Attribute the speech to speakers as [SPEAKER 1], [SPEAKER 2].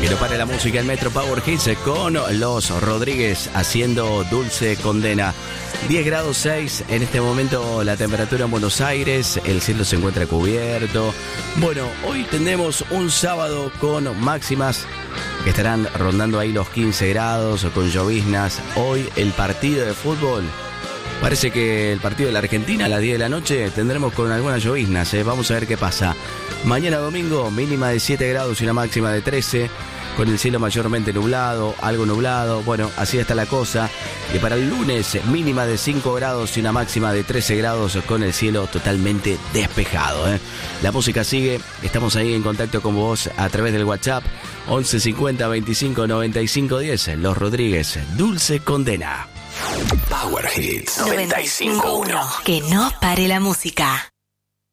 [SPEAKER 1] Que no pare la música en Metro Power Hits con Los Rodríguez haciendo Dulce Condena. 10 grados 6 en este momento la temperatura en Buenos Aires, el cielo se encuentra cubierto. Bueno, hoy tendremos un sábado con máximas que estarán rondando ahí los 15 grados o con lloviznas. Hoy el partido de fútbol, parece que el partido de la Argentina a las 10 de la noche tendremos con algunas lloviznas, Vamos a ver qué pasa. Mañana domingo, mínima de 7 grados y una máxima de 13, con el cielo mayormente nublado, algo nublado. Bueno, así está la cosa. Y para el lunes, mínima de 5 grados y una máxima de 13 grados con el cielo totalmente despejado. La música sigue, estamos ahí en contacto con vos a través del WhatsApp 11 50 25 95 10. Los Rodríguez, Dulce Condena.
[SPEAKER 2] Power Hits 95.1.
[SPEAKER 3] Que no pare la música.